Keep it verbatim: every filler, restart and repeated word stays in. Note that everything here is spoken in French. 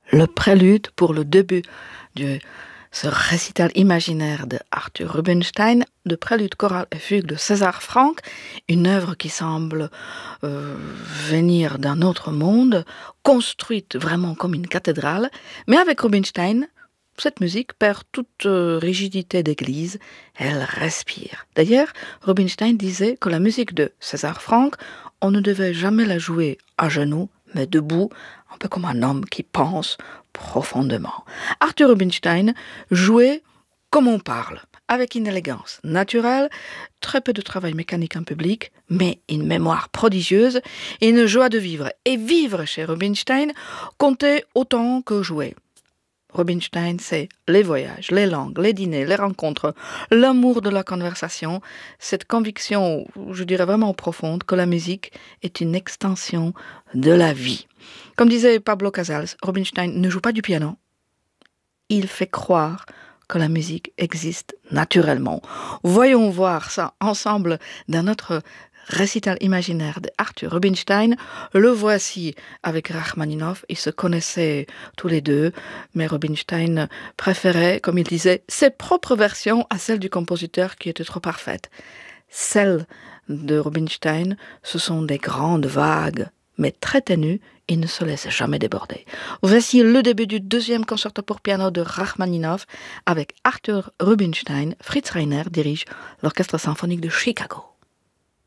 le prélude pour le début de ce récital imaginaire de Arthur Rubinstein, de prélude choral et fugue de César Franck, une œuvre qui semble euh, venir d'un autre monde, construite vraiment comme une cathédrale, mais avec Rubinstein, cette musique perd toute euh, rigidité d'église, elle respire. D'ailleurs, Rubinstein disait que la musique de César Franck, on ne devait jamais la jouer à genoux, mais debout, un peu comme un homme qui pense profondément. Arthur Rubinstein jouait comme on parle, avec une élégance naturelle, très peu de travail mécanique en public, mais une mémoire prodigieuse et une joie de vivre. Et vivre chez Rubinstein comptait autant que jouer. Rubinstein, c'est les voyages, les langues, les dîners, les rencontres, l'amour de la conversation, cette conviction, je dirais vraiment profonde, que la musique est une extension de la vie. Comme disait Pablo Casals, Rubinstein ne joue pas du piano. Il fait croire que la musique existe naturellement. Voyons voir ça ensemble dans notre récital imaginaire d'Arthur Rubinstein. Le voici avec Rachmaninoff. Ils se connaissaient tous les deux, mais Rubinstein préférait, comme il disait, ses propres versions à celles du compositeur qui étaient trop parfaites. Celles de Rubinstein, ce sont des grandes vagues, mais très ténues, il ne se laisse jamais déborder. Voici le début du deuxième concerto pour piano de Rachmaninoff avec Arthur Rubinstein. Fritz Reiner dirige l'Orchestre symphonique de Chicago.